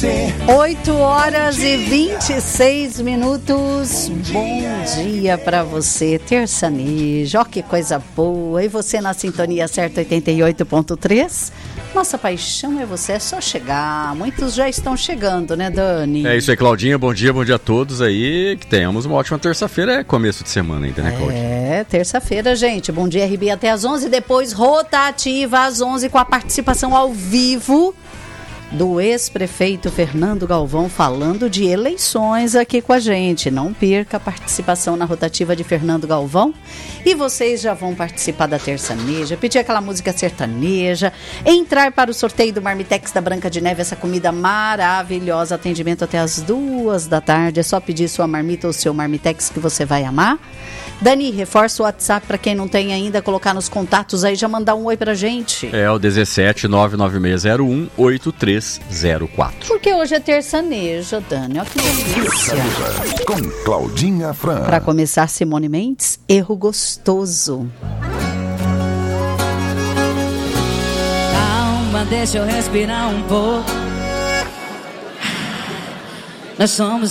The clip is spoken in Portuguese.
você. 8h26. Bom dia pra você, terçanejo. Ó, que coisa boa. E você na sintonia certa 88.3? Nossa paixão é você, é só chegar. Muitos já estão chegando, né, Dani? É isso aí, Claudinha. Bom dia a todos aí. Que tenhamos uma ótima terça-feira. É começo de semana ainda, né, Claudinha? É, terça-feira, gente. Bom dia, RB, até às 11. Depois, rotativa às 11 com a participação ao vivo do ex-prefeito Fernando Galvão falando de eleições aqui com a gente. Não perca a participação na rotativa de Fernando Galvão. E vocês já vão participar da terçaneja, pedir aquela música sertaneja, entrar para o sorteio do Marmitex da Branca de Neve, essa comida maravilhosa, atendimento até as 2 da tarde. É só pedir sua marmita ou seu Marmitex que você vai amar. Dani, reforça o WhatsApp para quem não tem ainda, colocar nos contatos aí, já mandar um oi pra gente. É o 17996018304. Porque hoje é terçaneja, Dani. Olha que delícia. Com Claudinha Fran. Para começar, Simone Mendes, Erro Gostoso. Calma, deixa eu respirar um pouco. Nós somos